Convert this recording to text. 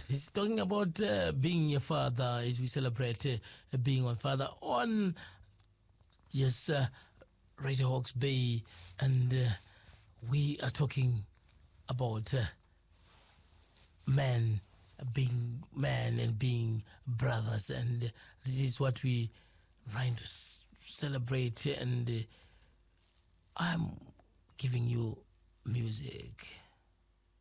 He's talking about being a father as we celebrate being one father on, yes, Radio Hawke's Bay. And we are talking about men being men and being brothers. And this is what we trying to celebrate. And I'm giving you music.